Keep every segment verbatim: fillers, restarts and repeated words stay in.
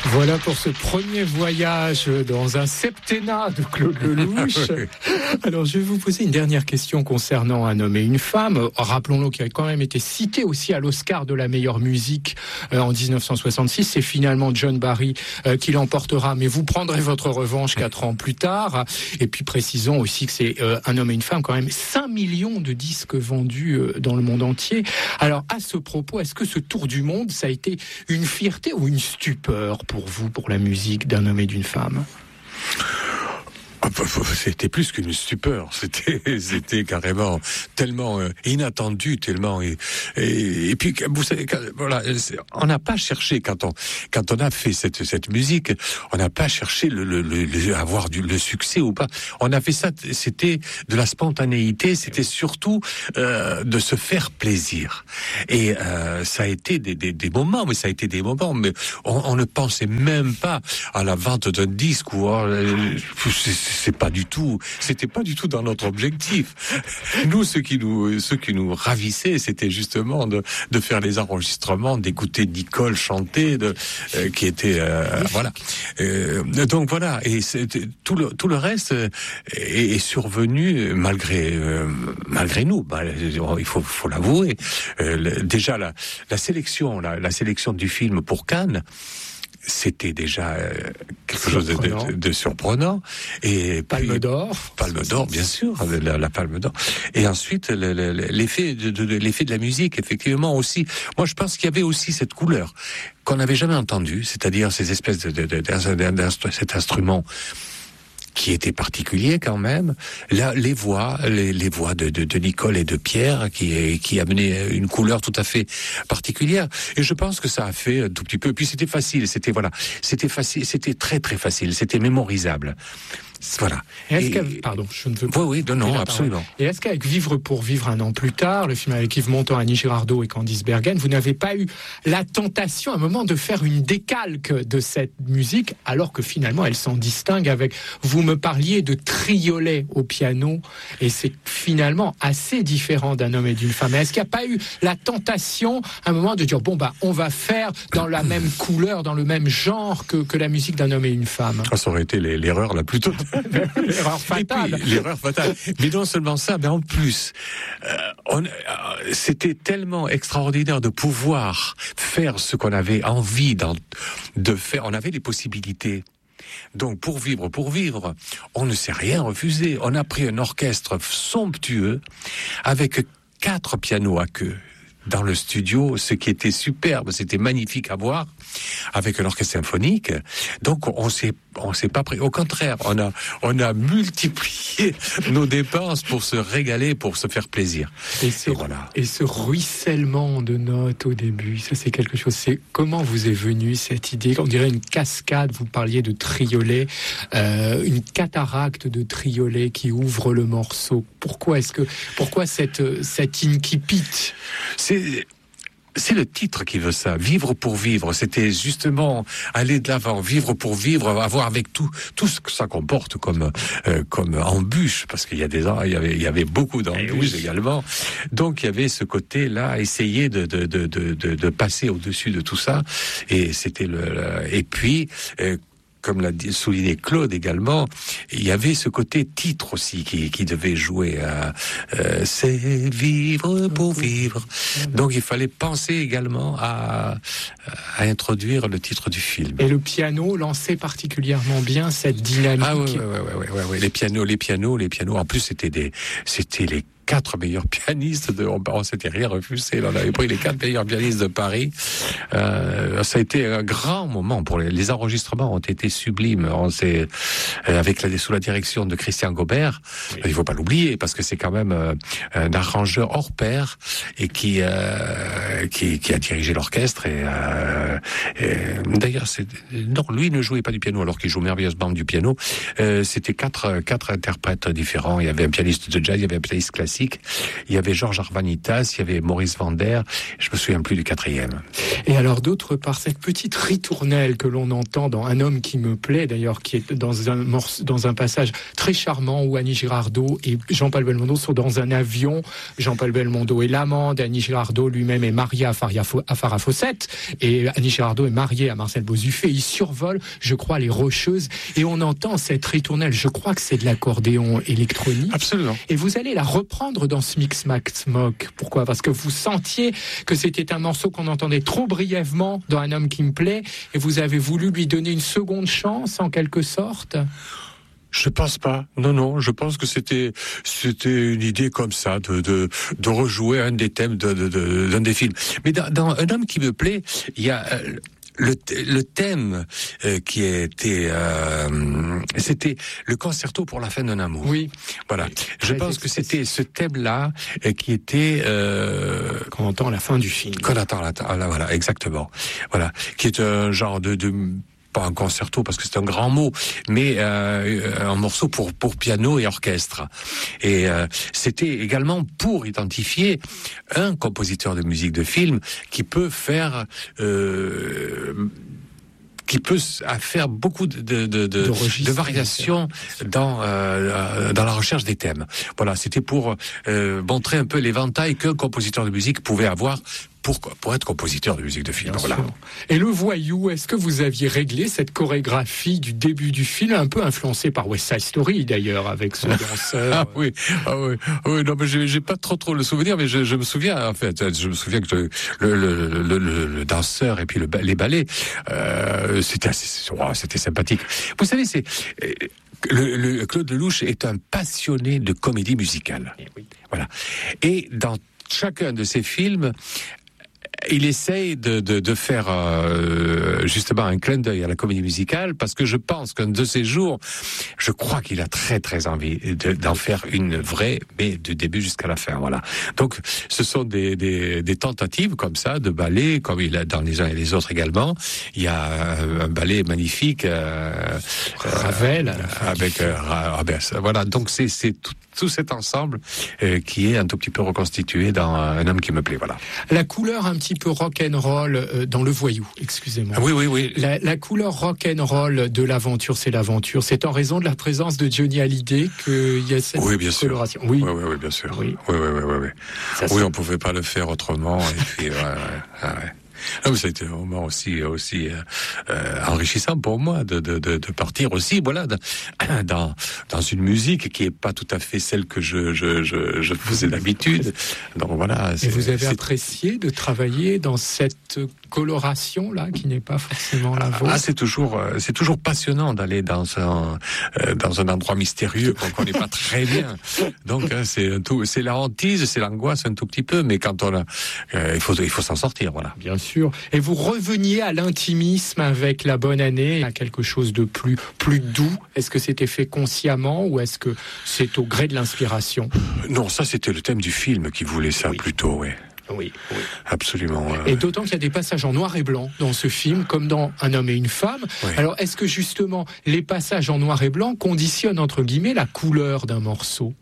Voilà pour ce premier voyage dans un septennat de Claude Lelouch. Alors, je vais vous poser une dernière question concernant Un homme et une femme. Rappelons-le, qui a quand même été cité aussi à l'Oscar de la meilleure musique euh, en dix-neuf cent soixante-six. C'est finalement John Barry euh, qui l'emportera, mais vous prendrez votre revanche quatre ans plus tard. Et puis, précisons aussi que c'est euh, Un homme et une femme, quand même cinq millions de disques vendus euh, dans le monde entier. Alors, à ce propos, est-ce que ce tour du monde, ça a été une fierté ou une stupeur pour vous, pour la musique d'Un homme et d'une femme? C'était plus qu'une stupeur, c'était c'était carrément tellement euh, inattendu, tellement et, et, et puis vous savez, voilà, on n'a pas cherché quand on quand on a fait cette cette musique, on n'a pas cherché le, le, le, le avoir du le succès ou pas. On a fait ça, c'était de la spontanéité, c'était surtout euh, de se faire plaisir. Et euh, ça a été des, des des moments, mais ça a été des moments, mais on, on ne pensait même pas à la vente d'un disque ou euh, c'est pas du tout, c'était pas du tout dans notre objectif. Nous, ce qui nous, ce qui nous ravissait, c'était justement de, de faire les enregistrements, d'écouter Nicole chanter, de, euh, qui était, euh, voilà. Euh, donc voilà, et tout le, tout le reste est, est survenu malgré, euh, malgré nous. Bah, il faut, faut l'avouer. Euh, déjà la, la sélection, la, la sélection du film pour Cannes, c'était déjà euh, quelque chose de, de, de surprenant. Et Palme puis, d'or. Palme d'or, bien sûr, la, la Palme d'or. Et ensuite, le, le, l'effet de, de, l'effet de la musique, effectivement aussi. Moi, je pense qu'il y avait aussi cette couleur qu'on n'avait jamais entendue, c'est-à-dire ces espèces de, de, de, de, de cet instrument qui était particulier quand même. Là, les voix, les, les voix de, de, de Nicole et de Pierre, qui, qui amenaient une couleur tout à fait particulière. Et je pense que ça a fait un tout petit peu. Et puis c'était facile, c'était voilà, c'était facile, c'était très très facile, c'était mémorisable. Voilà. Et est-ce et... Pardon, je ne veux pas. Oui, oui, non, non, absolument. Et est-ce qu'avec Vivre pour vivre un an plus tard, le film avec Yves Montand, Annie Girardot et Candice Bergen, vous n'avez pas eu la tentation à un moment de faire une décalque de cette musique, alors que finalement elle s'en distingue avec, vous me parliez de triolet au piano, et c'est finalement assez différent d'Un homme et d'une femme. Est-ce qu'il n'y a pas eu la tentation à un moment de dire, bon bah, on va faire dans la même couleur, dans le même genre que, que la musique d'Un homme et une femme? Ça aurait été l'erreur la plus totale. L'erreur fatale. Puis, l'erreur fatale. Mais non seulement ça, mais en plus, euh, on, euh, c'était tellement extraordinaire de pouvoir faire ce qu'on avait envie d'en, de faire. On avait les possibilités. Donc, pour vivre, pour vivre, on ne s'est rien refusé. On a pris un orchestre somptueux avec quatre pianos à queue dans le studio, ce qui était superbe, c'était magnifique à voir, avec l'orchestre symphonique. Donc on s'est on s'est pas pris, au contraire, on a on a multiplié nos dépenses pour se régaler, pour se faire plaisir. Et ce, et voilà. Et ce ruissellement de notes au début, ça c'est quelque chose. C'est comment vous est venue cette idée? On dirait une cascade. Vous parliez de triolet, euh, une cataracte de triolet qui ouvre le morceau. Pourquoi est-ce que pourquoi cette cette incipit? C'est C'est le titre qui veut ça, Vivre pour vivre. C'était justement aller de l'avant, vivre pour vivre, avoir avec tout tout ce que ça comporte comme euh, comme embûches, parce qu'il y a des il y avait il y avait beaucoup d'embûches oui. également. Donc il y avait ce côté là, essayer de de de de de, de passer au-dessus de tout ça. Et c'était le, le et puis euh, comme l'a souligné Claude également, il y avait ce côté titre aussi qui, qui devait jouer à euh, c'est vivre pour vivre. Donc il fallait penser également à, à introduire le titre du film. Et le piano lançait particulièrement bien cette dynamique. Ah oui, oui, oui, oui, oui. Les pianos, les pianos, les pianos. En plus, c'était des, c'était les quatre meilleurs pianistes de, on, on s'était rien refusé. On avait pris les quatre meilleurs pianistes de Paris. Euh, ça a été un grand moment pour les, les enregistrements ont été sublimes. On s'est, euh, avec la, sous la direction de Christian Gobert. Oui. Il faut pas l'oublier parce que c'est quand même euh, un arrangeur hors pair et qui, euh, qui, qui a dirigé l'orchestre et, euh, et d'ailleurs, c'est, non, lui ne jouait pas du piano alors qu'il joue merveilleusement du piano. Euh, c'était quatre, quatre interprètes différents. Il y avait un pianiste de jazz, il y avait un pianiste classique. classique. Il y avait Georges Arvanitas, il y avait Maurice Vander, je me souviens plus du quatrième. Et alors d'autre part, cette petite ritournelle que l'on entend dans Un homme qui me plaît, d'ailleurs, qui est dans un morceau, dans un passage très charmant où Annie Girardot et Jean-Paul Belmondo sont dans un avion. Jean-Paul Belmondo est l'amant d'Annie Girardot, lui-même est marié à, Faria, à Farah Fawcett, et Annie Girardot est mariée à Marcel Bozuffet. Ils survolent, je crois, les Rocheuses, et on entend cette ritournelle. Je crois que c'est de l'accordéon électronique. Absolument. Et vous allez la reprendre dans ce Mix Max Mock. Pourquoi ? Parce que vous sentiez que c'était un morceau qu'on entendait trop brièvement dans Un homme qui me plaît, et vous avez voulu lui donner une seconde chance, en quelque sorte ? Je pense pas. Non, non. Je pense que c'était c'était une idée comme ça de de de rejouer un des thèmes de de, de d'un des films. Mais dans, dans Un homme qui me plaît, il y a euh, le le thème euh, qui était euh, c'était le concerto pour la fin d'un amour. Oui. Voilà. Oui, je pense que c'était ce thème-là euh, qui était euh, qu'on entend à la fin du film. Qu'on attend à la, à la voilà, exactement. Voilà, qui est un genre de de pas un concerto parce que c'est un grand mot, mais euh, un morceau pour pour piano et orchestre. Et euh, c'était également pour identifier un compositeur de musique de film qui peut faire euh, qui peut faire beaucoup de de de, de, de variations dans euh, dans la recherche des thèmes. Voilà, c'était pour euh, montrer un peu l'éventail qu'un compositeur de musique pouvait avoir pour, pour être compositeur de musique de film. Voilà. Et le voyou, est-ce que vous aviez réglé cette chorégraphie du début du film, un peu influencée par West Side Story d'ailleurs, avec ce danseur? Ah oui, ah oui, ah oui, non mais j'ai, j'ai pas trop trop le souvenir, mais je, je me souviens en fait, je me souviens que le, le, le, le, le danseur et puis le, les ballets, euh, c'était assez, wow, c'était sympathique. Vous savez, c'est euh, le, le Claude Lelouch est un passionné de comédie musicale. Et oui. Voilà. Et dans chacun de ses films, il essaye de, de, de faire euh, justement un clin d'œil à la comédie musicale, parce que je pense qu'un de ces jours, je crois qu'il a très très envie de, d'en faire une vraie, mais du début jusqu'à la fin. Voilà. Donc, ce sont des, des, des tentatives comme ça de ballet, comme il a dans les uns et les autres également. Il y a un, un ballet magnifique, euh, Ravel, euh, avec euh, Rabès. Voilà. Donc c'est c'est tout, tout cet ensemble euh, qui est un tout petit peu reconstitué dans Un homme qui me plaît. Voilà. La couleur un petit peu rock'n'roll euh, dans Le Voyou, excusez-moi. Ah oui, oui, oui. La, la couleur rock'n'roll de l'aventure, c'est l'aventure. C'est en raison de la présence de Johnny Hallyday qu'il y a cette oui, bien coloration. Sûr. Oui. Oui, oui, oui, bien sûr. Oui, oui, oui, oui, oui. oui. oui on pouvait pas le faire autrement. Et puis, ouais, ouais, ouais. Non, mais ça a été un moment aussi, aussi euh, enrichissant pour moi de, de, de, de partir aussi, voilà, dans, dans une musique qui est pas tout à fait celle que je, je, je, je faisais d'habitude. Donc voilà. Et vous avez apprécié de travailler dans cette coloration là, qui n'est pas forcément la vôtre? Ah, c'est toujours, c'est toujours passionnant d'aller dans un, euh, dans un endroit mystérieux qu'on connaît pas très bien. Donc hein, c'est un tout, c'est la hantise, c'est l'angoisse un tout petit peu, mais quand on a, euh, il faut, il faut s'en sortir, voilà. Bien sûr. Et vous reveniez à l'intimisme avec La Bonne Année, à quelque chose de plus, plus doux. Est-ce que c'était fait consciemment ou est-ce que c'est au gré de l'inspiration? Non, ça c'était le thème du film qui voulait ça, oui. Plutôt, oui. Oui, oui. Absolument. Euh... Et d'autant qu'il y a des passages en noir et blanc dans ce film, comme dans Un homme et une femme. Oui. Alors, est-ce que justement, les passages en noir et blanc conditionnent, entre guillemets, la couleur d'un morceau?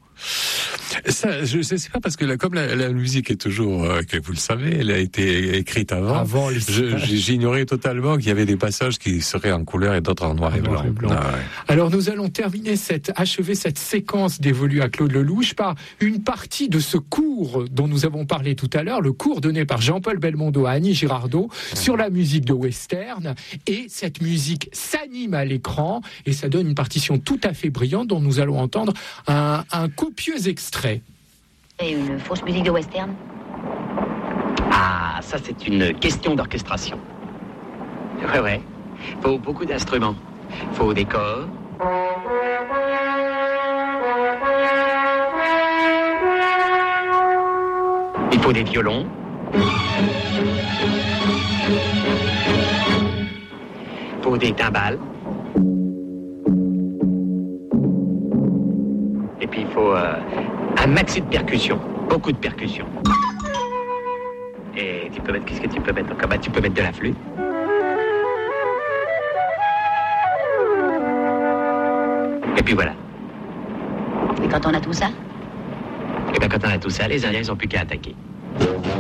Ça, je sais pas, parce que là, comme la, la musique est toujours, euh, que vous le savez, elle a été écrite avant. Avant les je, j'ignorais totalement qu'il y avait des passages qui seraient en couleur et d'autres en noir, et, noir blanc. et blanc. Ah, ouais. Alors nous allons terminer cette, achever cette séquence dévolue à Claude Lelouch par une partie de ce cours dont nous avons parlé tout à l'heure, le cours donné par Jean-Paul Belmondo à Annie Girardot sur la musique de western. Et cette musique s'anime à l'écran et ça donne une partition tout à fait brillante dont nous allons entendre un, un copieux extrait. Et une fausse musique de western? Ah, ça c'est une question d'orchestration. Ouais, ouais. Faut beaucoup d'instruments. Faut des corps. Il faut des violons. Faut des timbales. Et puis il faut euh, un maxi de percussion. Beaucoup de percussion. Et tu peux mettre, qu'est-ce que tu peux mettre encore? Bah, tu peux mettre de la flûte. Et puis voilà. Et quand on a tout ça, Et bien, quand on a tout ça, les Indiens, ils n'ont plus qu'à attaquer.